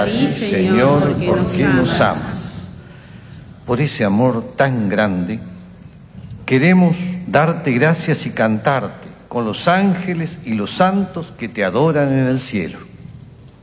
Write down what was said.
a ti, Señor, porque nos amas. Por ese amor tan grande, queremos darte gracias y cantarte con los ángeles y los santos que te adoran en el cielo.